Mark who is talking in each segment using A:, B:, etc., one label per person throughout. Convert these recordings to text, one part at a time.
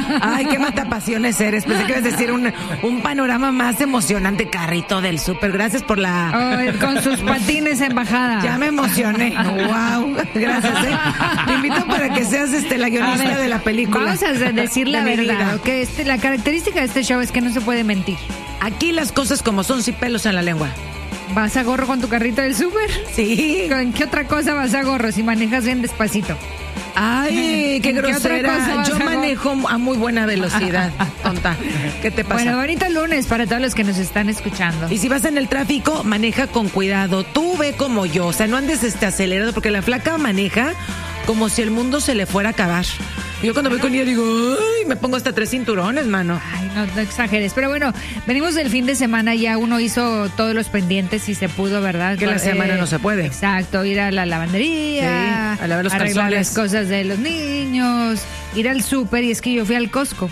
A: Ay, qué matapasiones eres. Pensé que ibas a decir un panorama más emocionante. Carrito del súper. Gracias por la...
B: Oh, con sus patines en bajada.
A: Ya me emocioné. Wow. Gracias, Te invito para que seas la guionista de la película.
B: Vamos a decir la verdad. Que la característica de este show es que no se puede mentir.
A: Aquí las cosas como son, sin pelos en la lengua.
B: ¿Vas a gorro con tu carrito del súper?
A: Sí.
B: ¿Con qué otra cosa vas a gorro si manejas bien despacito?
A: Ay, qué grosera. Yo manejo a muy buena velocidad, tonta. ¿Qué te pasa?
B: Bueno, bonito lunes para todos los que nos están escuchando.
A: Y si vas en el tráfico, maneja con cuidado. Tú ve como yo, o sea, no andes acelerado, porque la flaca maneja como si el mundo se le fuera a acabar. Yo cuando voy con ella digo, ay, me pongo hasta 3 cinturones, mano.
B: Ay, no exageres. Pero bueno, venimos del fin de semana, ya uno hizo todos los pendientes y se pudo, ¿verdad?
A: Que la semana no se puede.
B: Exacto, ir a la lavandería,
A: sí, a lavar los
B: arreglar
A: calzones,
B: las cosas de los niños, ir al súper, y es que yo fui al Costco.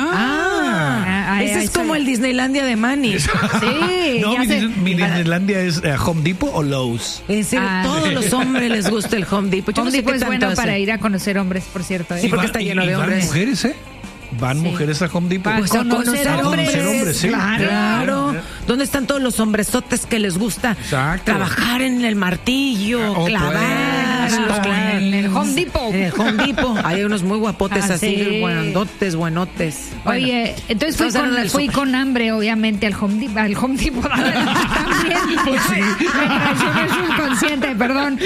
A: Ese es como el Disneylandia de Manny.
B: Sí.
C: No, mi Disneylandia es Home Depot o Lowe's.
A: En serio, todos los hombres les gusta el Home Depot.
B: Home Depot es bueno para ir a conocer hombres, por cierto.
A: Sí, porque está lleno de hombres.
C: Van mujeres, Van mujeres a Home Depot.
A: Pues a conocer hombres,
C: sí.
A: Claro. ¿Dónde están todos los hombresotes que les gusta trabajar en el martillo, clavar?
B: En el Home Depot.
A: En el Home Depot. Hay unos muy guapotes así, buenotes. Bueno,
B: oye, entonces fui con hambre, obviamente, al Home Depot. También.
C: Pues sí.
B: Me traicioné el subconsciente, perdón.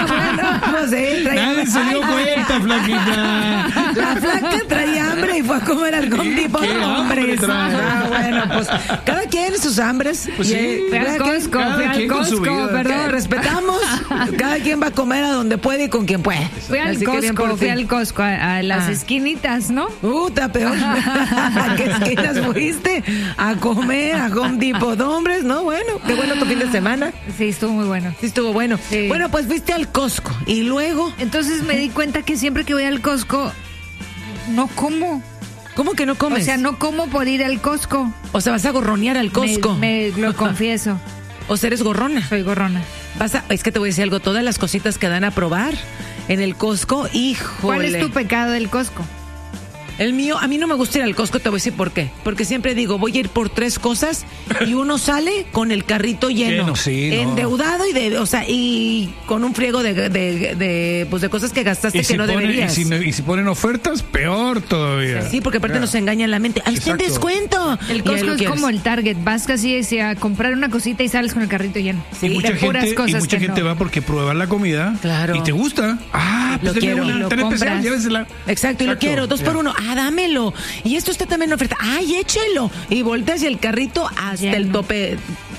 C: Nadie se dio cuenta, flaquita.
A: La flaca traía hambre y fue a comer al Home Depot. Hombres. Bueno, pues cada quien sus hambres.
C: Pues sí.
B: Fui al Costco,
A: perdón, respetamos. Cada quien va a comer a donde puede y con quien puede.
B: Fui al Costco, a las esquinitas, ¿no?
A: Está peor. ¿A qué esquinas fuiste? A comer a Home Depot. Hombres, ¿no? Bueno, qué bueno tu fin de semana.
B: Sí, estuvo muy bueno.
A: Sí, estuvo bueno.
B: Sí.
A: Bueno, pues fuiste al Costco y luego...
B: Entonces me di cuenta que siempre que voy al Costco, no como.
A: ¿Cómo que no comes?
B: O sea, no como por ir al Costco.
A: O sea, vas a gorronear al Costco.
B: Me lo confieso.
A: O sea, eres gorrona.
B: Soy gorrona.
A: Es que te voy a decir algo, todas las cositas que dan a probar en el Costco, híjole.
B: ¿Cuál es tu pecado del Costco?
A: El mío, a mí no me gusta ir al Costco, te voy a decir por qué. Porque siempre digo, voy a ir por 3 cosas y uno sale con el carrito lleno.
C: Sí,
A: endeudado y con un friego de cosas que gastaste que no deberías.
C: Y si ponen ofertas, peor todavía.
A: Sí, porque aparte nos engañan la mente. ¡Ahí está en descuento!
B: El Costco es como el Target. Vas casi a comprar una cosita y sales con el carrito lleno.
C: Sí, y mucha gente va porque prueba la comida.
A: Claro.
C: Y te gusta.
A: Pues
C: lo quiero. Tan especial, llévesela.
A: Exacto, y lo quiero. 2 por 1. Dámelo. Y esto está también en oferta. ¡Ay, échelo! Y volteas y el carrito hasta el tope.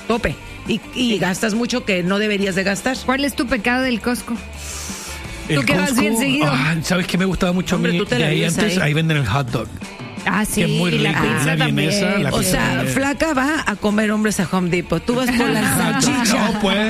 A: Y gastas mucho que no deberías de gastar.
B: ¿Cuál es tu pecado del Costco?
C: El
B: Tú que vas bien seguido.
C: ¿Sabes qué me gustaba mucho a mí? Ahí venden el hot dog.
B: Sí,
C: que es muy rico.
B: la pizza también.
A: O sea, flaca va a comer hombres a Home Depot. Tú vas por la salchicha.
C: No, pues.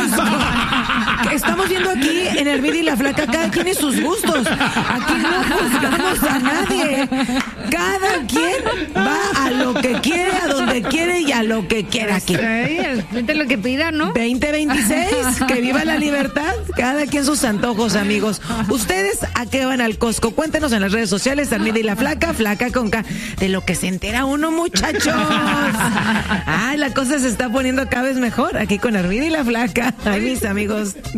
A: Estamos viendo aquí en el video y la flaca, cada quien y sus gustos. Aquí no juzgamos a nadie. Cada quien va a lo que quiere, a donde quiere y a lo que quiera aquí.
B: Vente lo que pida, ¿no?
A: 2026, que viva la libertad. Cada quien sus antojos, amigos. ¿Ustedes a qué van al Costco? Cuéntenos en las redes sociales, Armida y la flaca con K, de lo que se entera uno, muchachos. Ay, la cosa se está poniendo cada vez mejor aquí con Armida y la flaca. Ay, mis amigos.